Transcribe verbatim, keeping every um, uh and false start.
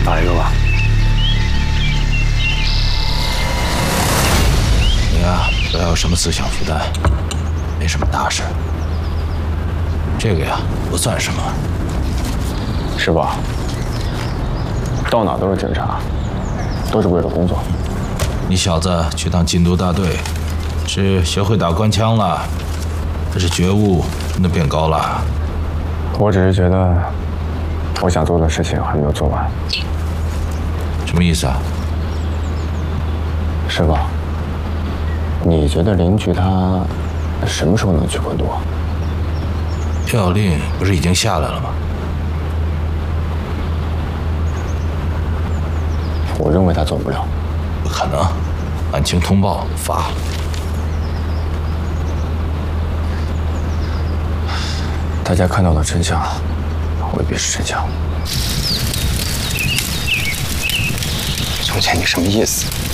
打一个吧。 你呀，不要有什么思想负担，没什么大事。这个呀，不算什么。 是吧？到哪都是警察，都是为了工作。 你小子去当禁毒大队，是学会打官腔了，还是觉悟真的变高了？ 我只是觉得，我想做的事情还没有做完。 什么意思啊？ 师傅，你觉得邻居他什么时候能去滚毒？ 票令不是已经下来了吗？ 我认为他做不了。 不可能，案情通报罚。 大家看到的真相，未必是真相。 从前你什么意思？